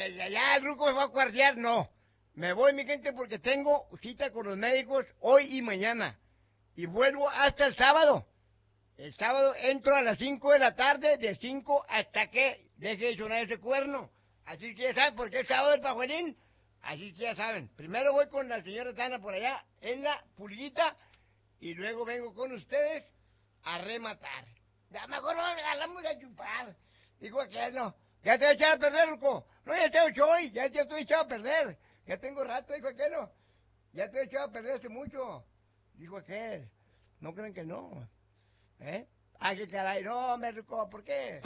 que ya el ruco me va a guardiar, no. Me voy, mi gente, porque tengo cita con los médicos hoy y mañana. Y vuelvo hasta el sábado. El sábado entro a las 5 de la tarde, de 5 hasta que deje de sonar ese cuerno. Así que ya saben, porque es sábado del pajuelín. Así que ya saben. Primero voy con la señora Tana por allá en la pulguita y luego vengo con ustedes a rematar. A lo mejor nos regalamos a chupar. Digo aquel, no. Ya te he echado a perder, Ruco. No, ya te he hecho hoy. Ya te estoy echado a perder. Ya tengo rato, dijo aquel, no. Ya te he echado a perder hace mucho. Dijo aquel. No creen que no. ¿Eh? Ay, qué caray. No, me Ruco, ¿por qué?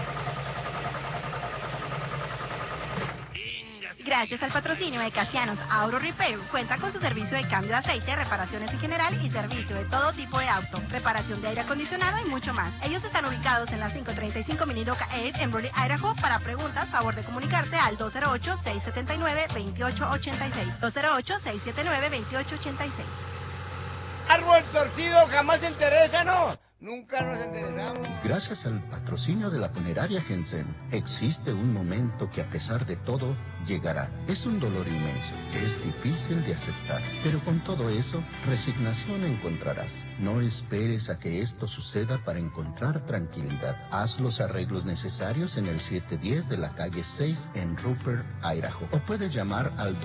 Gracias al patrocinio de Casianos Auto Repair, cuenta con su servicio de cambio de aceite, reparaciones en general y servicio de todo tipo de auto, reparación de aire acondicionado y mucho más. Ellos están ubicados en la 535 Minidoka Ave en Raleigh, Idaho. Para preguntas, favor de comunicarse al 208-679-2886. 208-679-2886. Árbol torcido jamás se interesa, ¿no? Nunca nos interesamos. Gracias al patrocinio de la funeraria Jensen, existe un momento que a pesar de todo, llegará. Es un dolor inmenso, que es difícil de aceptar. Pero con todo eso, resignación encontrarás. No esperes a que esto suceda para encontrar tranquilidad. Haz los arreglos necesarios en el 710 de la calle 6 en Rupert, Idaho. O puedes llamar al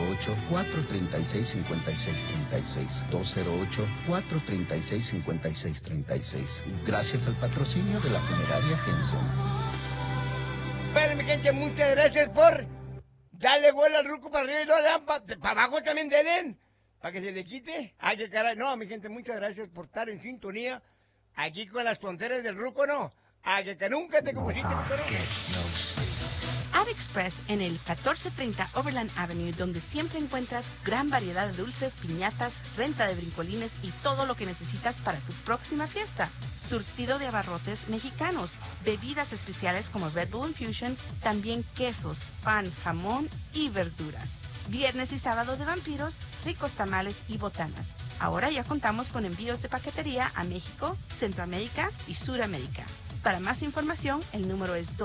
208-436-5636. 208-436-5636. Gracias al patrocinio de la funeraria Jensen. Bueno, mi gente, muchas gracias por darle bola al ruco para arriba y no le dan para abajo también denle, para que se le quite. Ay, qué caray. No, mi gente, muchas gracias por estar en sintonía aquí con las tonteras del ruco, ¿no? Ay, que nunca te compusiste, pero... AdExpress en el 1430 Overland Avenue, donde siempre encuentras gran variedad de dulces, piñatas, renta de brincolines y todo lo que necesitas para tu próxima fiesta. Surtido de abarrotes mexicanos, bebidas especiales como Red Bull Infusion, también quesos, pan, jamón y verduras. Viernes y sábado de vampiros, ricos tamales y botanas. Ahora ya contamos con envíos de paquetería a México, Centroamérica y Suramérica. Para más información, el número es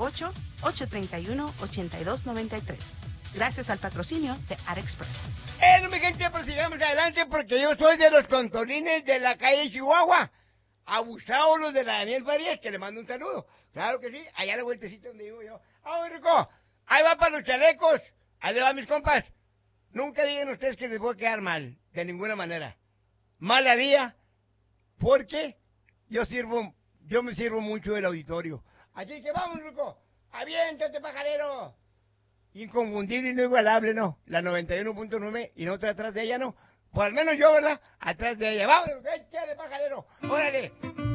208-831-8293. Gracias al patrocinio de AdExpress. Bueno, mi gente, pues sigamos adelante porque yo soy de los contonines de la calle Chihuahua. Abusados los de la Daniel Farías, que le mando un saludo. Claro que sí, allá a la vueltecita donde digo yo. ¡Ah, rico! Ahí va para los chalecos. Ahí le va, mis compas. Nunca digan ustedes que les voy a quedar mal, de ninguna manera. Mala día, porque yo me sirvo mucho del auditorio. Así que vamos, Ruco. Aviéntate, pajarero. Inconfundible y no igualable, ¿no? La 91.9 y no atrás de ella, ¿no? Por al menos yo, ¿verdad? Atrás de ella. Vamos, échale, pajarero. Órale.